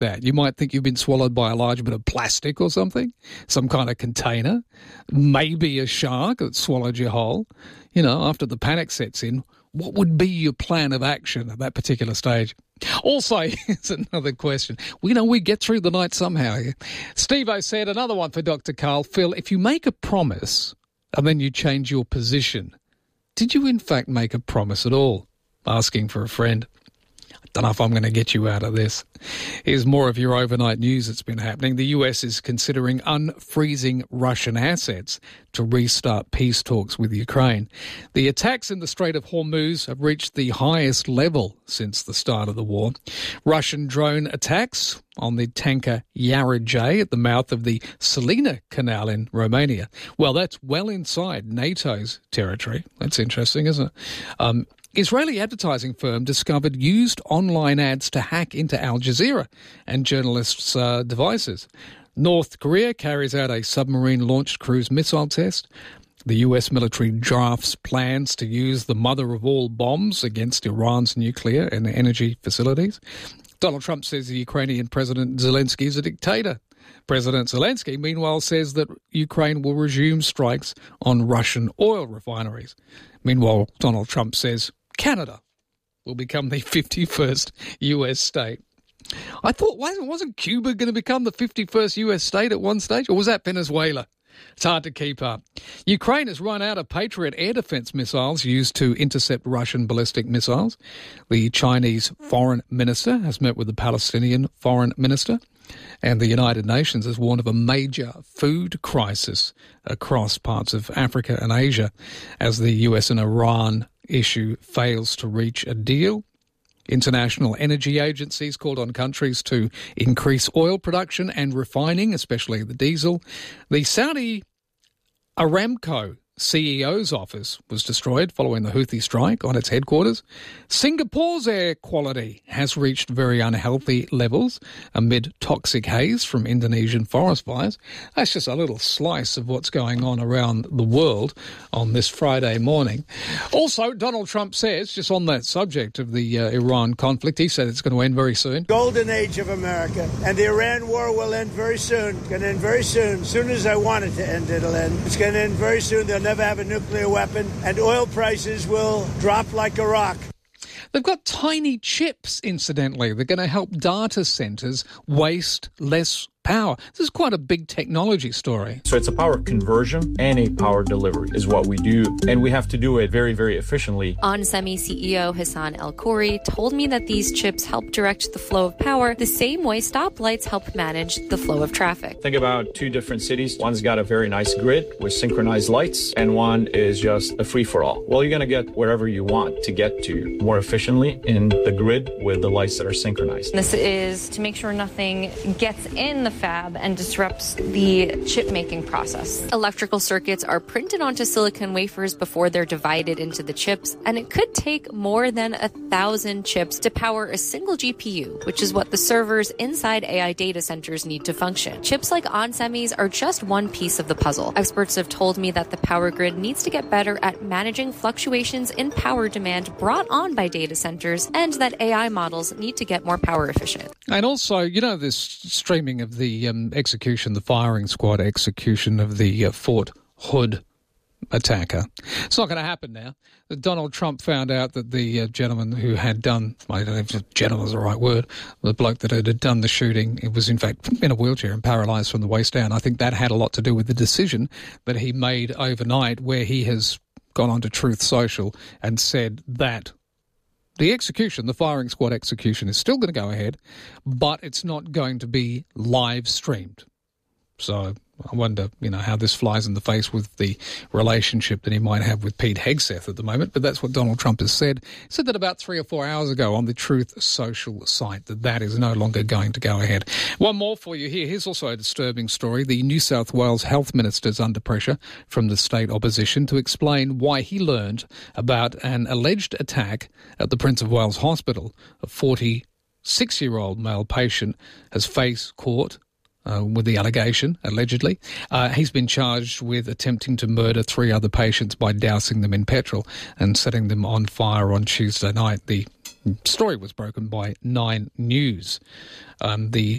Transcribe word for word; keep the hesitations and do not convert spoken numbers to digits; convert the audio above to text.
that. You might think you've been swallowed by a large bit of plastic or something, some kind of container, maybe a shark that swallowed you whole. You know, after the panic sets in, what would be your plan of action at that particular stage? Also, here's another question. We know we get through the night somehow. Steve-O said, another one for Doctor Karl. Phil, if you make a promise and then you change your position, did you in fact make a promise at all? Asking for a friend. I don't know if I'm going to get you out of this. Here's more of your overnight news that's been happening. The U S is considering unfreezing Russian assets to restart peace talks with Ukraine. The attacks in the Strait of Hormuz have reached the highest level since the start of the war. Russian drone attacks on the tanker Yara J at the mouth of the Salina Canal in Romania. Well, that's well inside NATO's territory. That's interesting, isn't it? Um, Israeli advertising firm discovered used online ads to hack into Al Jazeera and journalists' uh, devices. North Korea carries out a submarine-launched cruise missile test. The U S military drafts plans to use the mother of all bombs against Iran's nuclear and energy facilities. Donald Trump says the Ukrainian President Zelensky is a dictator. President Zelensky, meanwhile, says that Ukraine will resume strikes on Russian oil refineries. Meanwhile, Donald Trump says Canada will become the fifty-first U S state. I thought, wasn't Cuba going to become the fifty-first U S state at one stage? Or was that Venezuela? It's hard to keep up. Ukraine has run out of Patriot air defence missiles used to intercept Russian ballistic missiles. The Chinese foreign minister has met with the Palestinian foreign minister. And the United Nations has warned of a major food crisis across parts of Africa and Asia as the U S and Iran issue fails to reach a deal. International energy agencies called on countries to increase oil production and refining, especially the diesel. The Saudi Aramco C E O's office was destroyed following the Houthi strike on its headquarters. Singapore's air quality has reached very unhealthy levels amid toxic haze from Indonesian forest fires. That's just a little slice of what's going on around the world on this Friday morning. Also, Donald Trump says, just on that subject of the uh, Iran conflict, he said it's going to end very soon. Golden age of America, and the Iran war will end very soon. It's going to end very soon. As soon as I want it to end, it'll end. It's going to end very soon. They'll never have a nuclear weapon, and oil prices will drop like a rock. They've got tiny chips, incidentally. They're going to help data centres waste less power. This is quite a big technology story. So it's a power conversion and a power delivery is what we do, and we have to do it very, very efficiently. onsemi C E O Hassan El-Khoury told me that these chips help direct the flow of power the same way stoplights help manage the flow of traffic. Think about two different cities. One's got a very nice grid with synchronized lights, and one is just a free-for-all. Well, you're going to get wherever you want to get to more efficiently in the grid with the lights that are synchronized. This is to make sure nothing gets in the fab and disrupts the chip-making process. Electrical circuits are printed onto silicon wafers before they're divided into the chips, and it could take more than a thousand chips to power a single G P U, which is what the servers inside A I data centers need to function. Chips like onsemi's are just one piece of the puzzle. Experts have told me that the power grid needs to get better at managing fluctuations in power demand brought on by data centers, and that A I models need to get more power efficient. And also, you know, this streaming of the um, execution, the firing squad execution of the uh, Fort Hood attacker. It's not going to happen now. Donald Trump found out that the uh, gentleman who had done, I don't know if gentleman is the right word, the bloke that had done the shooting, it was in fact in a wheelchair and paralysed from the waist down. I think that had a lot to do with the decision that he made overnight, where he has gone onto Truth Social and said that the execution, the firing squad execution, is still going to go ahead, but it's not going to be live streamed. So I wonder, you know, how this flies in the face with the relationship that he might have with Pete Hegseth at the moment. But that's what Donald Trump has said. He said that about three or four hours ago on the Truth Social site, that that is no longer going to go ahead. One more for you here. Here's also a disturbing story. The New South Wales Health Minister is under pressure from the state opposition to explain why he learned about an alleged attack at the Prince of Wales Hospital. A forty-six-year-old male patient has faced court Uh, with the allegation, allegedly. Uh, he's been charged with attempting to murder three other patients by dousing them in petrol and setting them on fire on Tuesday night. The story was broken by Nine News. Um, the